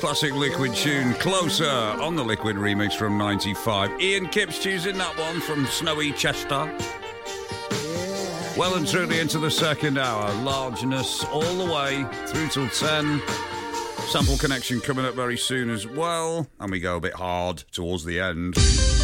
classic Liquid tune, Closer, on the Liquid remix from 95. Ian Kipps choosing that one from Snowy Chester. Well and truly into the second hour. Largeness all the way through till 10. Sample Connection coming up very soon as well. And we go a bit hard towards the end.